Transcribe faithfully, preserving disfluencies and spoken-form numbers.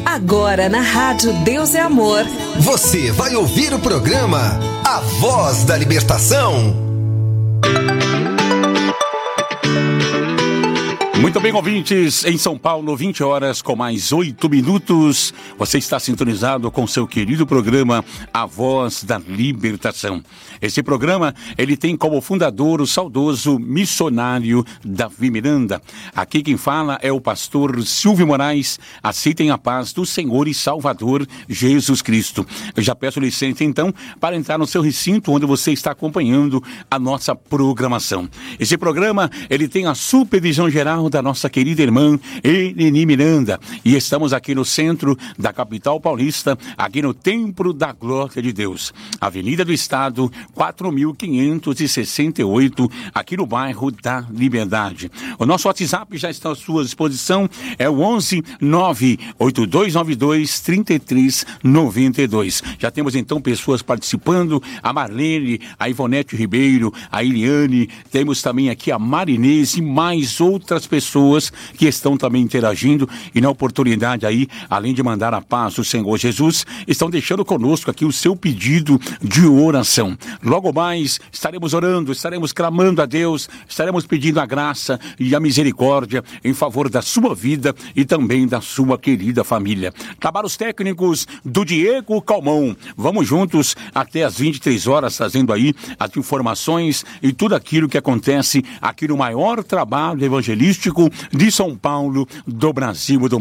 Agora na Rádio Deus é Amor. Você vai ouvir o programa A Voz da Libertação. Muito bem, ouvintes, em São Paulo, vinte horas com mais oito minutos. Você está sintonizado com seu querido programa A Voz da Libertação. Esse programa, ele tem como fundador o saudoso missionário Davi Miranda. Aqui quem fala é o pastor Silvio Moraes. Aceitem a paz do Senhor e Salvador Jesus Cristo. Eu já peço licença, então, para entrar no seu recinto onde você está acompanhando a nossa programação. Esse programa, ele tem a supervisão geral da nossa querida irmã Eleni Miranda, e estamos aqui no centro da capital paulista, aqui no Templo da Glória de Deus, Avenida do Estado, quatro mil quinhentos e sessenta e oito, aqui no bairro da Liberdade. O nosso WhatsApp já está à sua disposição, é o onze nove oito dois nove dois três três nove dois. Já temos então pessoas participando, a Marlene, a Ivonete Ribeiro, a Eliane, temos também aqui a Marinês e mais outras pessoas pessoas que estão também interagindo e na oportunidade aí, além de mandar a paz do Senhor Jesus, estão deixando conosco aqui o seu pedido de oração. Logo mais estaremos orando, estaremos clamando a Deus, estaremos pedindo a graça e a misericórdia em favor da sua vida e também da sua querida família. Trabalhos técnicos do Diego Calmon. Vamos juntos até as vinte e três horas trazendo aí as informações e tudo aquilo que acontece aqui no maior trabalho evangelístico de São Paulo, do Brasil e do